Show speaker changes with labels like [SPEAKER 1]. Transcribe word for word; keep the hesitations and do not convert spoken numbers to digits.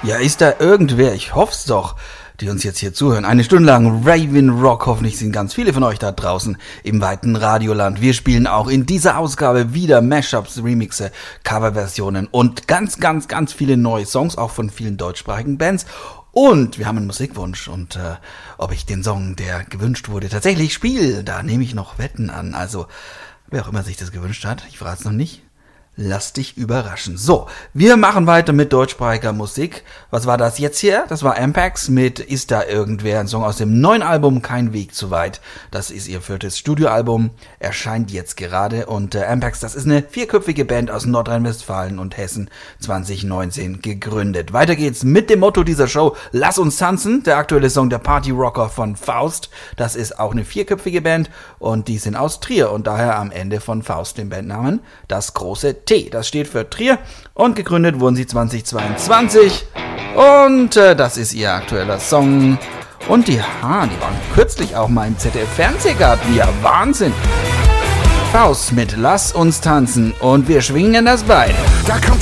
[SPEAKER 1] Ja, ist da irgendwer, ich hoff's doch, die uns jetzt hier zuhören. Eine Stunde lang Raven Rock, hoffentlich sind ganz viele von euch da draußen im weiten Radioland. Wir spielen auch in dieser Ausgabe wieder Mashups, Remixe, Coverversionen und ganz, ganz, ganz viele neue Songs, auch von vielen deutschsprachigen Bands. Und wir haben einen Musikwunsch und äh, ob ich den Song, der gewünscht wurde, tatsächlich spiele, da nehme ich noch Wetten an. Also, wer auch immer sich das gewünscht hat, ich verrate es noch nicht. Lass dich überraschen. So, wir machen weiter mit deutschsprachiger Musik. Was war das jetzt hier? Das war Ampax mit Ist da irgendwer? Ein Song aus dem neuen Album Kein Weg zu weit. Das ist ihr viertes Studioalbum, erscheint jetzt gerade. Und äh, Ampax, das ist eine vierköpfige Band aus Nordrhein-Westfalen und Hessen, zwanzig neunzehn gegründet. Weiter geht's mit dem Motto dieser Show, Lass uns tanzen. Der aktuelle Song der Party-Rocker von Faust. Das ist auch eine vierköpfige Band und die sind aus Trier und daher am Ende von Faust den Bandnamen das große T, das steht für Trier und gegründet wurden sie zweitausendzweiundzwanzig und äh, das ist ihr aktueller Song und die, ha, die waren kürzlich auch mal im Z D F-Fernsehgarten, ja Wahnsinn. Faust mit Lass uns tanzen und wir schwingen das Bein.
[SPEAKER 2] Da kommt